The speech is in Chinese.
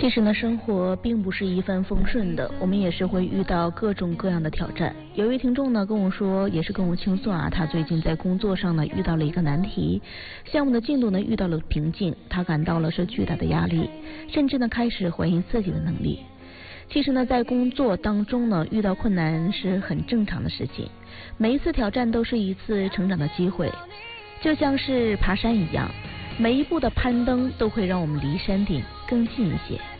其实呢，生活并不是一帆风顺的，我们也是会遇到各种各样的挑战。有一位听众呢跟我说，也是跟我倾诉啊，他最近在工作上呢遇到了一个难题，项目的进度呢遇到了瓶颈，他感到了是巨大的压力，甚至呢开始怀疑自己的能力。其实呢，在工作当中呢，遇到困难是很正常的事情，每一次挑战都是一次成长的机会，就像是爬山一样，每一步的攀登都会让我们离山顶更近一些。